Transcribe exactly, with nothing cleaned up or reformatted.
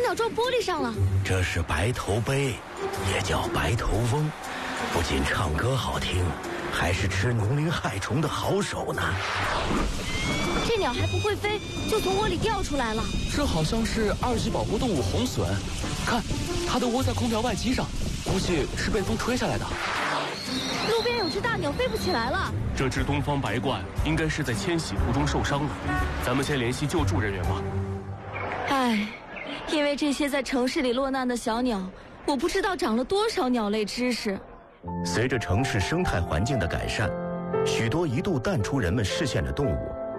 鸟撞玻璃上了。 这是白头鹎，也叫白头翁，不仅唱歌好听，还是吃农灵害虫的好手呢。 这鸟还不会飞，就从窝里掉出来了。 这好像是二级保护动物红隼，看，它都窝在空调外机上，估计是被风吹下来的。 路边有只大鸟飞不起来了。 这只东方白鹳应该是在迁徙途中受伤了，咱们先联系救助人员吧。 唉，因为这些在城市里落难的小鸟，我不知道长了多少鸟类知识。 随着城市生态环境的改善，许多一度淡出人们视线的动物